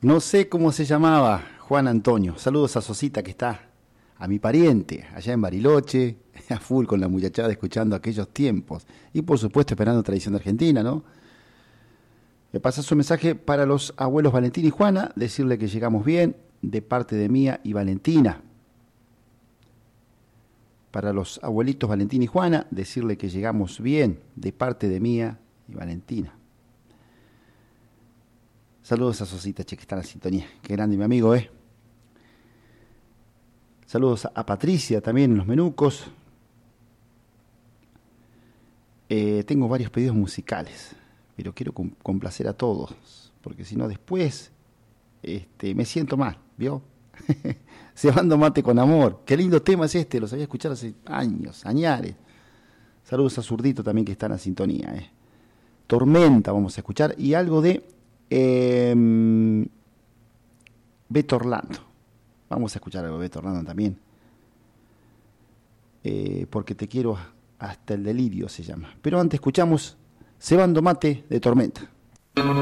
No sé cómo se llamaba, Juan Antonio. Saludos a Sosita que está, a mi pariente, allá en Bariloche, a full con la muchachada escuchando aquellos tiempos. Y por supuesto esperando tradición de Argentina, ¿no? Me pasa su mensaje para los abuelos Valentín y Juana, decirle que llegamos bien, de parte de Mía y Valentina. Para los abuelitos Valentín y Juana, decirle que llegamos bien, de parte de Mía y Valentina. Saludos a Sosita, che, que está en la sintonía. Qué grande mi amigo, ¿eh? Saludos a Patricia también en los menucos. Tengo varios pedidos musicales, pero quiero complacer a todos, porque si no después me siento mal, ¿vio? Cebando mate con amor. Qué lindo tema es este, lo sabía escuchar hace años, añares. Saludos a Zurdito también que está en la sintonía, ¿eh? Tormenta vamos a escuchar y algo de Beto Orlando. Vamos a escuchar algo de Beto Orlando también. Porque te quiero hasta el delirio se llama. Pero antes escuchamos Cebando mate de Tormenta.